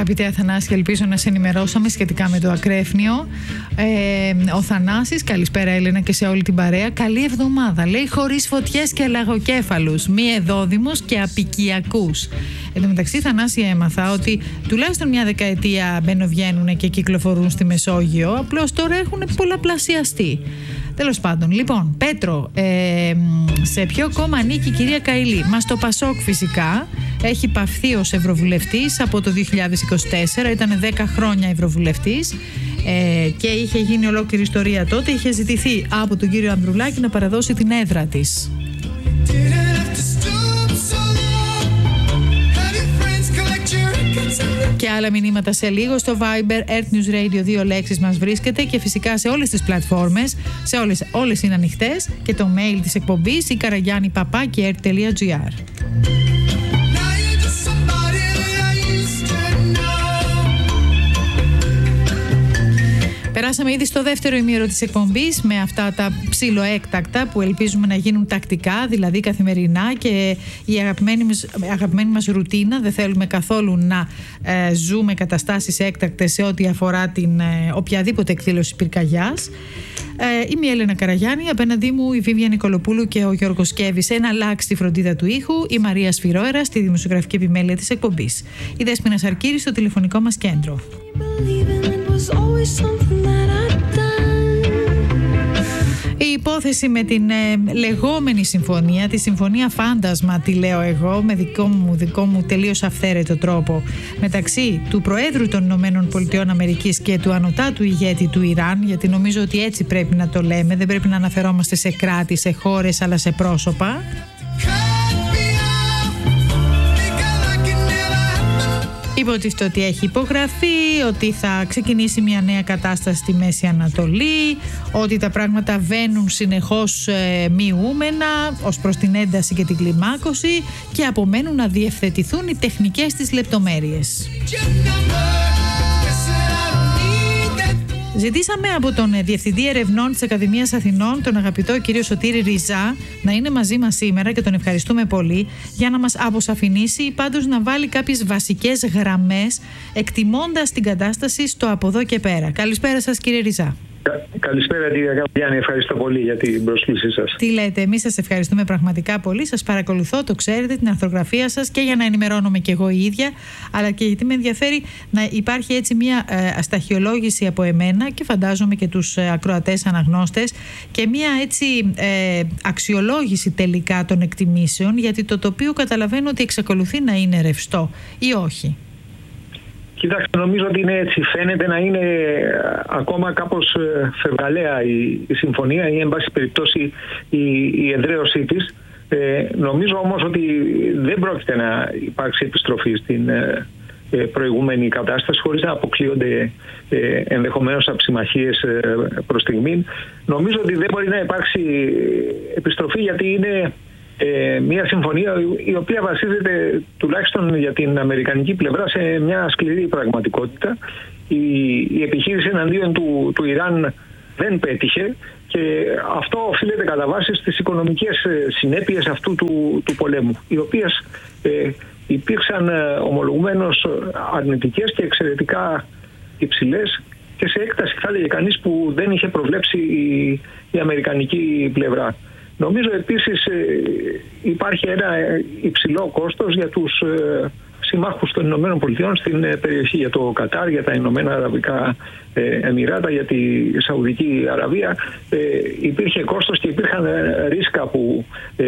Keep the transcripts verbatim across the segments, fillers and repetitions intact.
Αγαπητέ Αθανάση, ελπίζω να σε ενημερώσαμε σχετικά με το ακρέφνιο. Ε, ο Θανάσης, καλησπέρα Έλενα και σε όλη την παρέα. Καλή εβδομάδα, λέει, χωρίς φωτιές και λαγοκέφαλους, μη εδόδημους και απικιακούς. Εν τω μεταξύ, Θανάση, έμαθα ότι τουλάχιστον μια δεκαετία μπαίνουν-βγαίνουν και κυκλοφορούν στη Μεσόγειο. Απλώς τώρα έχουν πολλαπλασιαστεί. Τέλος πάντων, λοιπόν, Πέτρο, ε, σε ποιο κόμμα ανήκει η κυρία Καηλή? Μας το Πασόκ φυσικά. Έχει παυθεί ως ευρωβουλευτής από το δύο χιλιάδες είκοσι τέσσερα, ήταν δέκα χρόνια ευρωβουλευτής ε, και είχε γίνει ολόκληρη ιστορία τότε. Είχε ζητηθεί από τον κύριο Ανδρουλάκη να παραδώσει την έδρα της. Και άλλα μηνύματα σε λίγο στο Viber, Earth News Radio, δύο λέξεις μας βρίσκεται, και φυσικά σε όλες τις πλατφόρμες, σε όλες, όλες είναι ανοιχτές, και το mail της εκπομπής η καραγιάννη παπάκι earth τελεία gr. Περάσαμε ήδη στο δεύτερο ημίωρο της εκπομπής με αυτά τα ψιλοέκτακτα που ελπίζουμε να γίνουν τακτικά, δηλαδή καθημερινά, και η αγαπημένη μας, αγαπημένη μας ρουτίνα. Δεν θέλουμε καθόλου να ε, ζούμε καταστάσεις έκτακτες σε ό,τι αφορά την ε, οποιαδήποτε εκδήλωση πυρκαγιάς. Ε, είμαι η Έλενα Καραγιάννη, απέναντί μου η Βίβια Νικολοπούλου και ο Γιώργος Σκέβης, ένα λάξ στη φροντίδα του ήχου, η Μαρία Σφυρόερα στη δημοσιογραφική επιμέλεια της εκπομπής, η Δέσποινα Σαρκύρη στο τηλεφωνικό μας κέντρο. Η υπόθεση με την ε, λεγόμενη συμφωνία, τη συμφωνία φάντασμα τη λέω εγώ, με δικό μου, δικό μου τελείως αυθαίρετο τρόπο, μεταξύ του Προέδρου των Ηνωμένων Πολιτειών Αμερικής και του ανωτάτου ηγέτη του Ιράν, γιατί νομίζω ότι έτσι πρέπει να το λέμε, δεν πρέπει να αναφερόμαστε σε κράτη, σε χώρες, αλλά σε πρόσωπα. Υποτίθεται ότι έχει υπογραφεί, ότι θα ξεκινήσει μια νέα κατάσταση στη Μέση Ανατολή, ότι τα πράγματα βαίνουν συνεχώς ε, μειούμενα ως προς την ένταση και την κλιμάκωση, και απομένουν να διευθετηθούν οι τεχνικές της λεπτομέρειες. Ζητήσαμε από τον Διευθυντή Ερευνών της Ακαδημίας Αθηνών, τον αγαπητό κύριο Σωτήρη Ριζά, να είναι μαζί μας σήμερα, και τον ευχαριστούμε πολύ, για να μας αποσαφηνίσει ή πάντως να βάλει κάποιες βασικές γραμμές, εκτιμώντας την κατάσταση στο από εδώ και πέρα. Καλησπέρα σας, κύριε Ριζά. Καλησπέρα, κύριε Καπιάνη, ευχαριστώ πολύ για την πρόσκλησή σας. Τι λέτε, εμείς σας ευχαριστούμε πραγματικά πολύ. Σας παρακολουθώ, το ξέρετε, την αρθρογραφία σας, και για να ενημερώνομαι και εγώ η ίδια, αλλά και γιατί με ενδιαφέρει να υπάρχει έτσι μια ε, ασταχυολόγηση από εμένα, και φαντάζομαι και τους ε, ακροατές αναγνώστες, και μια έτσι ε, αξιολόγηση τελικά των εκτιμήσεων, γιατί το τοπίο καταλαβαίνω ότι εξακολουθεί να είναι ρευστό, ή όχι? Κοιτάξτε, νομίζω ότι είναι έτσι. Φαίνεται να είναι ακόμα κάπως φευγαλαία η, η συμφωνία, ή εν πάση περιπτώσει η, η εδραίωσή της. Ε, νομίζω όμως ότι δεν πρόκειται να υπάρξει επιστροφή στην ε, προηγούμενη κατάσταση, χωρίς να αποκλείονται ε, ενδεχομένως αψημαχίες ε, προς στιγμήν. Νομίζω ότι δεν μπορεί να υπάρξει επιστροφή, γιατί είναι Ε, μια συμφωνία η οποία βασίζεται, τουλάχιστον για την αμερικανική πλευρά, σε μια σκληρή πραγματικότητα. Η, η επιχείρηση εναντίον του, του Ιράν δεν πέτυχε, και αυτό οφείλεται κατά βάση στις οικονομικές συνέπειες αυτού του, του πολέμου, οι οποίες ε, υπήρξαν ομολογουμένως αρνητικές και εξαιρετικά υψηλές, και σε έκταση, θα έλεγε κανείς, που δεν είχε προβλέψει η, η αμερικανική πλευρά. Νομίζω επίσης υπάρχει ένα υψηλό κόστος για τους συμμάχους των Ηνωμένων Πολιτειών στην περιοχή, για το Κατάρ, για τα Ηνωμένα Αραβικά Εμιράτα, για τη Σαουδική Αραβία. Υπήρχε κόστος και υπήρχαν ρίσκα που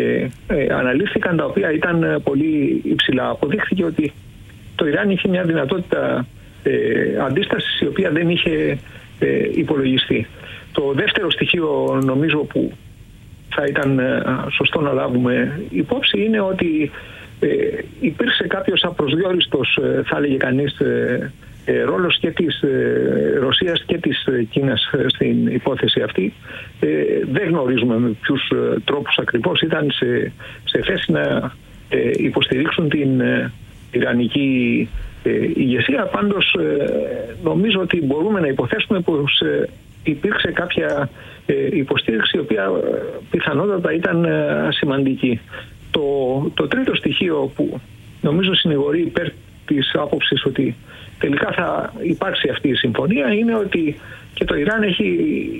αναλύθηκαν, τα οποία ήταν πολύ υψηλά. Αποδείχθηκε ότι το Ιράν είχε μια δυνατότητα αντίστασης η οποία δεν είχε υπολογιστεί. Το δεύτερο στοιχείο, νομίζω, που θα ήταν σωστό να λάβουμε υπόψη, είναι ότι ε, υπήρξε κάποιος απροσδιόριστος, ε, θα έλεγε κανείς, ε, ε, ρόλος και της ε, Ρωσίας και της ε, Κίνας στην υπόθεση αυτή. Ε, δεν γνωρίζουμε με ποιους ε, τρόπους ακριβώς ήταν σε, σε θέση να ε, υποστηρίξουν την ε, ιρανική ε, ηγεσία. Πάντως ε, νομίζω ότι μπορούμε να υποθέσουμε πως ε, υπήρξε κάποια υποστήριξη, η οποία πιθανότατα ήταν σημαντική. Το, το τρίτο στοιχείο που νομίζω συνηγορεί υπέρ της άποψης ότι τελικά θα υπάρξει αυτή η συμφωνία είναι ότι και το Ιράν έχει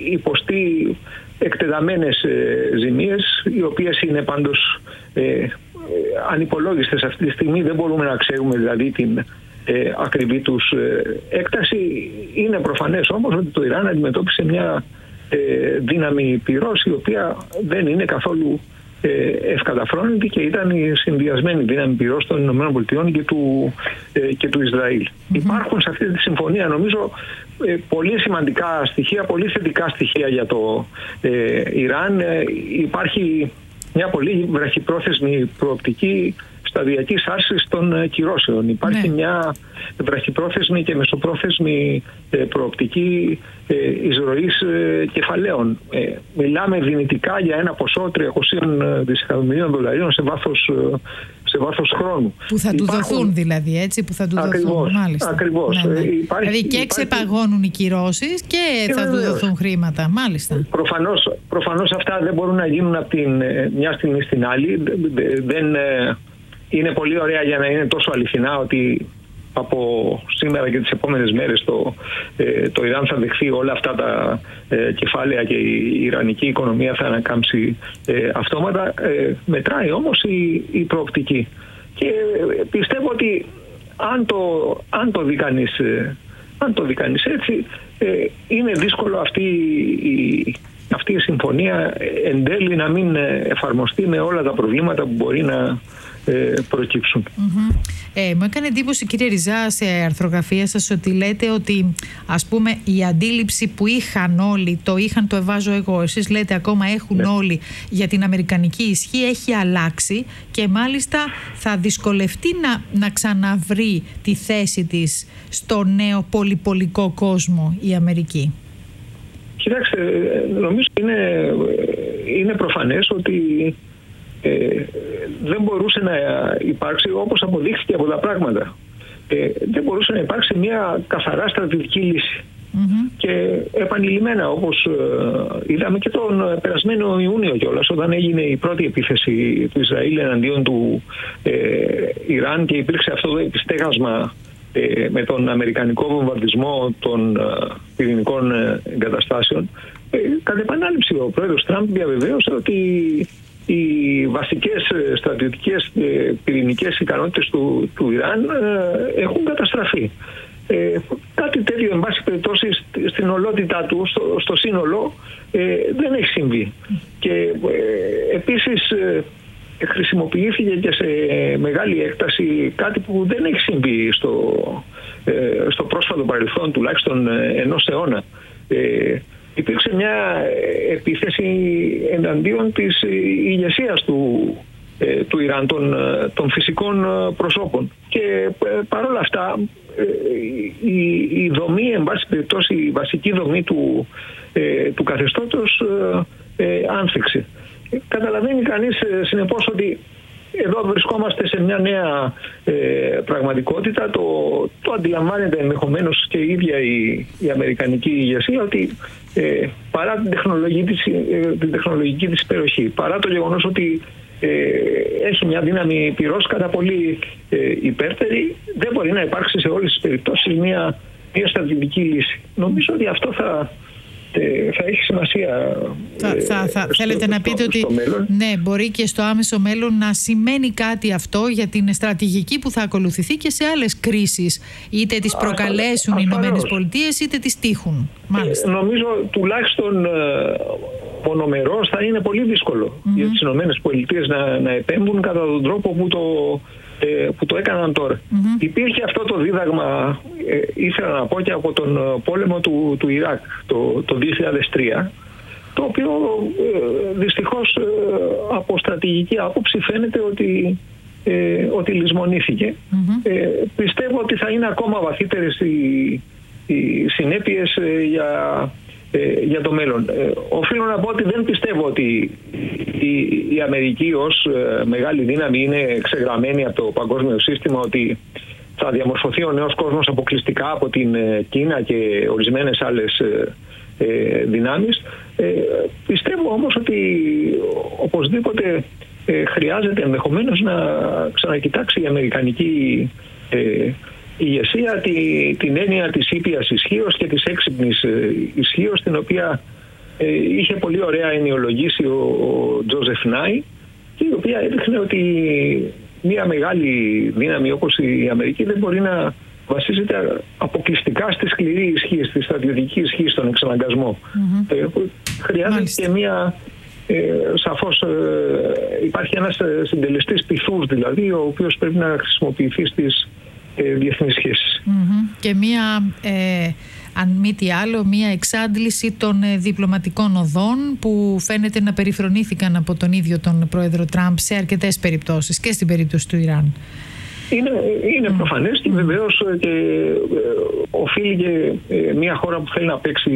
υποστεί εκτεταμένες ζημίες, οι οποίες είναι πάντως ε, ανυπολόγιστες αυτή τη στιγμή. Δεν μπορούμε να ξέρουμε δηλαδή την ε, ακριβή τους ε, έκταση. Είναι προφανές όμως ότι το Ιράν αντιμετώπισε μια ε, δύναμη πυρός, η οποία δεν είναι καθόλου ε, ευκαταφρόνητη και ήταν η συνδυασμένη δύναμη πυρός των ΗΠΑ και του, ε, και του Ισραήλ. Mm-hmm. Υπάρχουν σε αυτή τη συμφωνία νομίζω ε, πολύ σημαντικά στοιχεία, πολύ θετικά στοιχεία για το ε, Ιράν. Ε, υπάρχει μια πολύ βραχυπρόθεσμη προοπτική σταδιακής άρσης των κυρώσεων. Υπάρχει ναι. μια βραχυπρόθεσμη και μεσοπρόθεσμη προοπτική εισρωής κεφαλαίων. Μιλάμε δυνητικά για ένα ποσό τριακόσια δισεκατομμυρίων δολαρίων σε βάθος, σε βάθος χρόνου. Που θα του Υπάρχουν... δοθούν δηλαδή, έτσι, που θα του ακριβώς, δοθούν. Μάλιστα. Ακριβώς. Ναι, ναι. Υπάρχει, δηλαδή και υπάρχει... ξεπαγώνουν οι κυρώσεις και, και θα βεβαίως. του δοθούν χρήματα. Μάλιστα. Προφανώς, προφανώς αυτά δεν μπορούν να γίνουν από την μια στιγμή στην άλλη. Δεν... Είναι πολύ ωραία για να είναι τόσο αληθινά ότι από σήμερα και τις επόμενες μέρες το, ε, το Ιράν θα δεχθεί όλα αυτά τα ε, κεφάλαια και η ιρανική οικονομία θα ανακάμψει ε, αυτόματα. Ε, μετράει όμως η, η προοπτική. Και ε, πιστεύω ότι αν το, αν το δει κανείς, ε, αν το δει κανείς έτσι, ε, είναι δύσκολο αυτή η, αυτή η συμφωνία εν τέλει να μην εφαρμοστεί με όλα τα προβλήματα που μπορεί να προκύψουν. Mm-hmm. Ε, μου έκανε εντύπωση, κύριε Ριζά, σε αρθρογραφία σας ότι λέτε ότι ας πούμε η αντίληψη που είχαν όλοι, το είχαν, το εβάζω εγώ, εσείς λέτε ακόμα έχουν ναι. όλοι για την αμερικανική ισχύ, έχει αλλάξει και μάλιστα θα δυσκολευτεί να, να ξαναβρει τη θέση της στο νέο πολυπολικό κόσμο η Αμερική. Κοιτάξτε, νομίζω είναι, είναι προφανές ότι Ε, δεν μπορούσε να υπάρξει, όπως αποδείχθηκε από τα πράγματα, ε, δεν μπορούσε να υπάρξει μια καθαρά στρατιωτική λύση. Mm-hmm. Και επανειλημμένα, όπως ε, είδαμε και τον περασμένο Ιούνιο κιόλας, όταν έγινε η πρώτη επίθεση του Ισραήλ εναντίον του ε, Ιράν και υπήρξε αυτό το επιστέγασμα ε, με τον αμερικανικό βομβαρδισμό των ε, πυρηνικών ε, εγκαταστάσεων, ε, κατ' επανάληψη ο πρόεδρος Τραμπ διαβεβαίωσε ότι οι βασικές στρατιωτικές πυρηνικές ικανότητες του, του Ιράν ε, έχουν καταστραφεί. Ε, κάτι τέτοιο, εν πάση περιπτώσει, στην ολότητά του, στο, στο σύνολο, ε, δεν έχει συμβεί. Και ε, επίσης ε, χρησιμοποιήθηκε και σε μεγάλη έκταση κάτι που δεν έχει συμβεί στο, ε, στο πρόσφατο παρελθόν, τουλάχιστον ενός αιώνα. Ε, Υπήρξε μια επίθεση εναντίον της ηγεσίας του, του Ιράν, των, των φυσικών προσώπων. Και παρόλα αυτά η, η δομή, εν πάση περιπτώσει, η βασική δομή του, του καθεστώτος άνθηξε. Καταλαβαίνει κανείς συνεπώς ότι εδώ βρισκόμαστε σε μια νέα ε, πραγματικότητα. Το, το αντιλαμβάνεται ενδεχομένως και η ίδια η, η αμερικανική ηγεσία ότι ε, παρά την τεχνολογική της, ε, την τεχνολογική της υπεροχή, παρά το γεγονός ότι ε, έχει μια δύναμη πυρός κατά πολύ ε, υπέρτερη, δεν μπορεί να υπάρξει σε όλες τις περιπτώσεις μια, μια στρατηγική λύση. Νομίζω ότι αυτό θα... θα έχει σημασία. Θα, θα, θα στο, θέλετε να πείτε ότι ναι, μπορεί και στο άμεσο μέλλον να σημαίνει κάτι αυτό για την στρατηγική που θα ακολουθηθεί και σε άλλες κρίσεις, είτε τις προκαλέσουν οι Ηνωμένες Πολιτείες είτε τις τύχουν. Μάλιστα. Ε, νομίζω τουλάχιστον ε, μονομερός θα είναι πολύ δύσκολο mm-hmm. για τις Ηνωμένες Πολιτείες να, να επέμβουν κατά τον τρόπο που το που το έκαναν τώρα. Mm-hmm. Υπήρχε αυτό το δίδαγμα, ε, ήθελα να πω, και από τον πόλεμο του, του Ιράκ το, το δύο χιλιάδες τρία, το οποίο ε, δυστυχώς ε, από στρατηγική άποψη φαίνεται ότι, ε, ότι λησμονήθηκε. Mm-hmm. Ε, πιστεύω ότι θα είναι ακόμα βαθύτερες οι, οι συνέπειες ε, για... για το μέλλον. Οφείλω να πω ότι δεν πιστεύω ότι η, η Αμερική ως μεγάλη δύναμη είναι εξεγραμμένη από το παγκόσμιο σύστημα, ότι θα διαμορφωθεί ο νέος κόσμος αποκλειστικά από την Κίνα και ορισμένες άλλες ε, δυνάμεις. Ε, πιστεύω όμως ότι οπωσδήποτε ε, χρειάζεται ενδεχομένως να ξανακοιτάξει η αμερικανική ε, ηγεσία τη, την έννοια της ήπιας ισχύως και της έξυπνης ε, ισχύως, την οποία ε, είχε πολύ ωραία ενοιολογήσει ο, ο Τζόζεφ Νάι, και η οποία έδειχνε ότι μια μεγάλη δύναμη όπως η Αμερική δεν μπορεί να βασίζεται αποκλειστικά στη σκληρή ισχύ, στη στρατιωτική ισχύ, στον εξαναγκασμό. Mm-hmm. Ε, χρειάζεται Μάλιστα. και μια... Ε, σαφώς ε, υπάρχει ένας συντελεστής πυθούς, δηλαδή, ο οποίος πρέπει να χρησιμοποιηθεί στις ε, διεθνείς σχέσεις. Mm-hmm. Και μία, ε, αν μη τι άλλο, μία εξάντληση των ε, διπλωματικών οδών που φαίνεται να περιφρονήθηκαν από τον ίδιο τον πρόεδρο Τραμπ σε αρκετές περιπτώσεις, και στην περίπτωση του Ιράν. Είναι, είναι mm. προφανές, και βεβαίως και, ε, οφείλει και ε, μια χώρα που θέλει να παίξει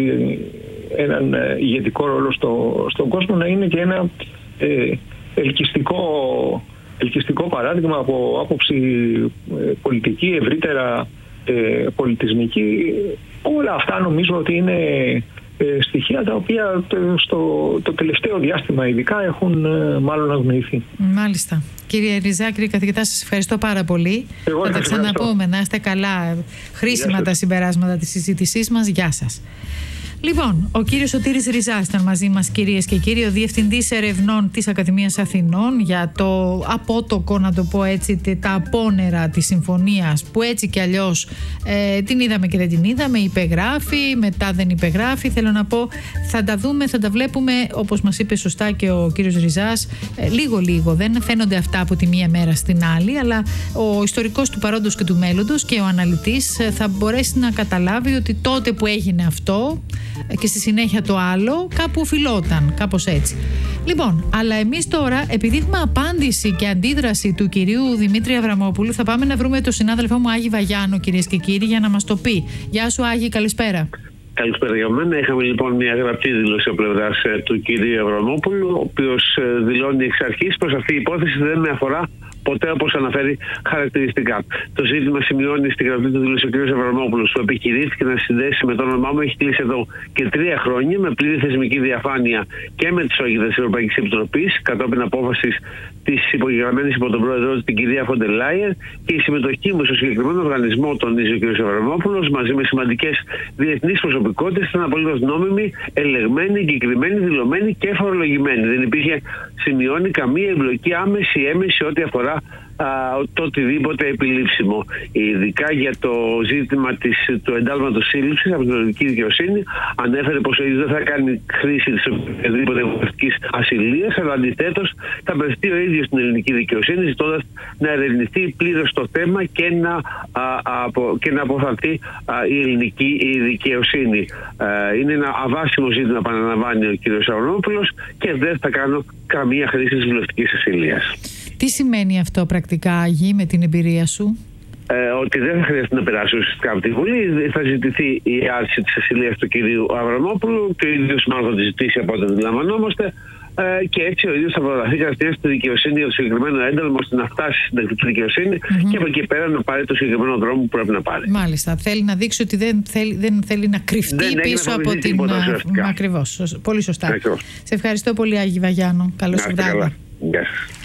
έναν ηγετικό ρόλο στο, στον κόσμο να είναι και ένα ε, ελκυστικό, ελκυστικό παράδειγμα από άποψη ε, πολιτική, ευρύτερα ε, πολιτισμική. Όλα αυτά νομίζω ότι είναι ε, στοιχεία τα οποία το, στο, το τελευταίο διάστημα ειδικά έχουν ε, μάλλον αγνοηθεί. Μάλιστα. Κύριε Ριζά, κύριε καθηγητά, σας ευχαριστώ πάρα πολύ. Εγώ θα τα ξαναπούμε. Να είστε καλά. Χρήσιμα τα συμπεράσματα της συζήτησής μας. Γεια σας. Λοιπόν, ο κύριος Σωτήρης Ριζάς ήταν μαζί μας, κυρίες και κύριοι, ο Διευθυντής Ερευνών της Ακαδημίας Αθηνών, για το απότοκο, να το πω έτσι, τα απόνερα της συμφωνίας, που έτσι κι αλλιώς ε, την είδαμε και δεν την είδαμε, υπεγράφει, μετά δεν υπεγράφει. Θέλω να πω, θα τα δούμε, θα τα βλέπουμε, όπως μας είπε σωστά και ο κύριος Ριζάς, ε, λίγο-λίγο. Δεν φαίνονται αυτά από τη μία μέρα στην άλλη, αλλά ο ιστορικός του παρόντος και του μέλλοντος και ο αναλυτής ε, θα μπορέσει να καταλάβει ότι τότε που έγινε αυτό και στη συνέχεια το άλλο, κάπου οφειλόταν, κάπως έτσι. Λοιπόν, αλλά εμείς τώρα, επειδή έχουμε απάντηση και αντίδραση του κυρίου Δημήτρη Αβραμόπουλου, θα πάμε να βρούμε τον συνάδελφό μου Άγη Βαγιάνο, κυρίες και κύριοι, για να μας το πει. Γεια σου, Άγη, καλησπέρα. Καλησπέρα για μένα. Είχαμε λοιπόν μια γραπτή δήλωση από πλευράς του κυρίου Αβραμόπουλου, ο οποίος δηλώνει εξ αρχής πως αυτή η υπόθεση δεν με αφορά ποτέ, όπως αναφέρει χαρακτηριστικά. Το ζήτημα, σημειώνει στην γραπτή του δήλωση ο κ. Αβραμόπουλος, που επιχειρήθηκε να συνδέσει με το όνομά μου, έχει κλείσει εδώ και τρία χρόνια με πλήρη θεσμική διαφάνεια και με τις όγιδες της Ευρωπαϊκής Επιτροπής, κατόπιν απόφασης της υπογεγραμμένης υπό τον πρόεδρό της, την κυρία Φοντερ Λάιεν, και η συμμετοχή μου στο συγκεκριμένο οργανισμό, τονίζει ο κ. Αβραμόπουλος, μαζί με σημαντικές διεθνείς προσωπικότητες, ήταν απολύτως νόμιμη, ελεγμένη, εγκεκριμένη, δηλωμένη και φορολογημένη. Δεν υπήρχε, σημειώνει, καμία εμπλοκή άμεση ή έμεση ό,τι αφορά Α, το οτιδήποτε επιλήψιμο. Ειδικά για το ζήτημα της, του εντάλματος σύλληψης από την ελληνική δικαιοσύνη, ανέφερε πως ο ίδιος δεν θα κάνει χρήση της οποιασδήποτε εγωπευτικής ασυλίας, αλλά αντιθέτως θα απευθυνθεί ο ίδιος στην ελληνική δικαιοσύνη, ζητώντας να ερευνηθεί πλήρως το θέμα και να, α, απο, και να αποφανθεί α, η ελληνική η δικαιοσύνη. Α, είναι ένα αβάσιμο ζήτημα, επαναλαμβάνει ο κ. Αβραμόπουλος, και δεν θα κάνω καμία χρήση της βουλευτικής ασυλίας. Τι σημαίνει αυτό πρακτικά, Άγη, με την εμπειρία σου? Ε, ότι δεν θα χρειαστεί να περάσει ουσιαστικά από τη Βουλή. Θα ζητηθεί η άρση της ασυλίας του κυρίου Αβραμόπουλου, και ο ίδιος μάλλον θα τη ζητήσει από ό,τι αντιλαμβανόμαστε, ε, και έτσι ο ίδιος θα προταθεί κατευθείαν στη δικαιοσύνη για το συγκεκριμένο ένταλμα, ώστε να φτάσει στην τεχνική δικαιοσύνη mm-hmm. και από εκεί πέρα να πάρει το συγκεκριμένο δρόμο που πρέπει να πάρει. Μάλιστα. Θέλει να δείξει ότι δεν θέλει, δεν θέλει να κρυφτεί δεν πίσω από την. Ακριβώς. Πολύ σωστά. Ακριβώς. Σε ευχαριστώ πολύ, Άγη Βαγιάνο. Καλώς ήρθατε. Γεια σας.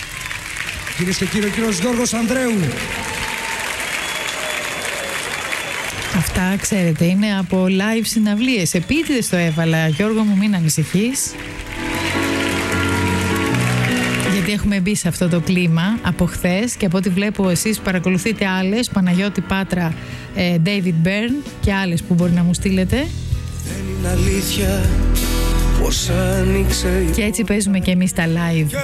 Κυρίες και κύριοι, ο κύριος Γιώργος Ανδρέου. Αυτά, ξέρετε, είναι από live συναυλίες. Επίτηδες το έβαλα, Γιώργο μου, μην ανησυχείς. Γιατί έχουμε μπει σε αυτό το κλίμα από χθες, και από ό,τι βλέπω εσείς παρακολουθείτε άλλες, Παναγιώτη Πάτρα, ε, David Byrne και άλλες που μπορεί να μου στείλετε. Δεν είναι αλήθεια πως άνοιξε. Και έτσι παίζουμε και εμείς τα live.